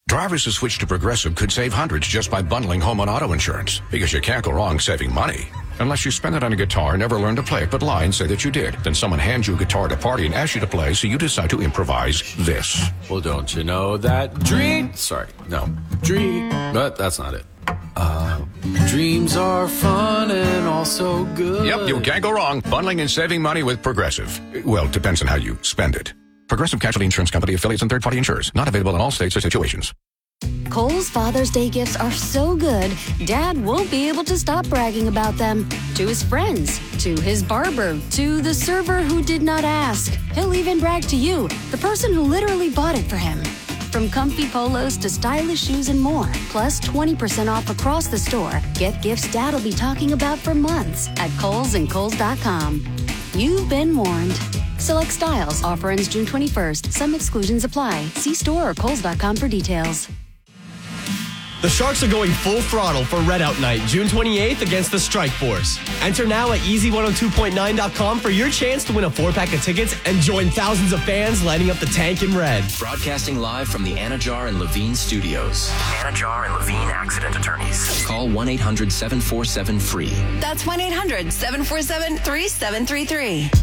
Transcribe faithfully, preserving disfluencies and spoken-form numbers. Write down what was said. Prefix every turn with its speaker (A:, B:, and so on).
A: Drivers who switch to Progressive could save hundreds just by bundling home and auto insurance, because you can't go wrong saving money. Unless you spend it on a guitar and never learn to play it, but lie and say that you did. Then someone hands you a guitar at a party and asks you to play, so you decide to improvise this.
B: Well, don't you know that dream... Sorry, no. Dream... But that's not it. Uh, dreams are fun and also good.
A: Yep, you can't go wrong. Bundling and saving money with Progressive. Well, it depends on how you spend it. Progressive Casualty Insurance Company, affiliates, and third-party insurers. Not available in all states or situations.
C: Kohl's Father's Day gifts are so good, Dad won't be able to stop bragging about them. To his friends, to his barber, to the server who did not ask. He'll even brag to you, the person who literally bought it for him. From comfy polos to stylish shoes and more, plus twenty percent off across the store. Get gifts Dad'll be talking about for months at Kohl's and Kohl's dot com. You've been warned. Select styles. Offer ends June twenty-first. Some exclusions apply. See store or Kohl's dot com for details.
D: The Sharks are going full throttle for Redout Night, June twenty-eighth against the Strike Force. Enter now at easy one oh two point nine dot com for your chance to win a four-pack of tickets and join thousands of fans lighting up the tank in red.
E: Broadcasting live from the Anajar and Levine studios. Anajar and Levine Accident Attorneys. Call one eight hundred seven four seven free.
F: That's one eight hundred seven four seven three seven three three.